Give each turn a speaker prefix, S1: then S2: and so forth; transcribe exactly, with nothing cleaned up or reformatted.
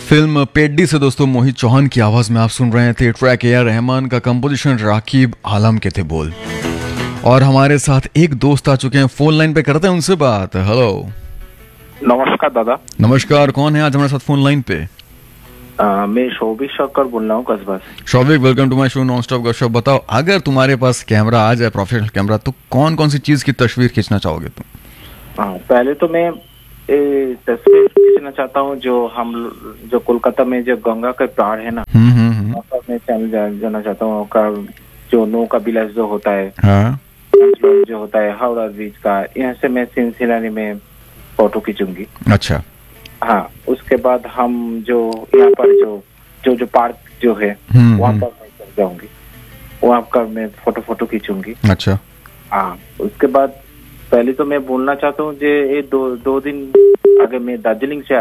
S1: Film Peddie से दोस्तों मोहित चौहान की आवाज में आप सुन रहे थे ट्रैक ए आर रहमान का कंपोजिशन, राकीब आलम के थे बोल। और हमारे साथ एक दोस्त आ चुके हैं, फोन लाइन पे करते हैं उनसे बात। हेलो,
S2: नमस्कार दादा।
S1: नमस्कार, कौन है आज हमारे साथ फोन लाइन पे?
S2: आ, मैं शोभिक शक्कर बोल रहा हूँ कस्बा से।
S1: Showik, welcome to my show non stop गपशप। बताओ, अगर तुम्हारे पास कैमरा आ जाए, प्रोफेशनल कैमरा, तो कौन कौन सी चीज की तस्वीर खींचना चाहोगे तुम?
S2: हाँ, पहले तो मैं ए, तस्वीर खींचना चाहता हूँ जो हम जो कोलकाता में जो गंगा का पहाड़ है ना,
S1: हम्म हम्म हम्म।
S2: वहाँ पर मैं चल जा, जाना चाहता हूँ। का जो नौका विलास जो होता है,
S1: हाँ,
S2: जो होता है हावड़ा ब्रिज का, यहाँ से मैं सिलसिलाने में फोटो खींचूंगी।
S1: अच्छा।
S2: हाँ, उसके बाद हम जो यहाँ पर जो जो जो पार्क जो है
S1: हम्म,
S2: वहाँ
S1: हम्म।
S2: पर मैं चल जाऊंगी, वहाँ पर मैं फोटो फोटो खींचूंगी।
S1: अच्छा।
S2: हाँ, उसके बाद पहले तो मैं बोलना चाहता हूँ जो ये दो दो दिन आगे मैं दार्जिलिंग से